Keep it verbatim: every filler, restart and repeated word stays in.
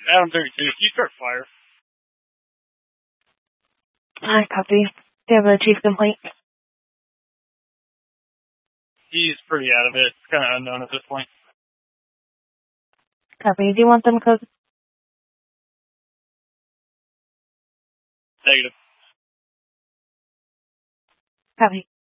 Adam thirty-two, can you start fire? Hi, copy. Do you have a chief complaint? He's pretty out of it. It's kind of unknown at this point. Copy. Do you want them code? Negative. Copy.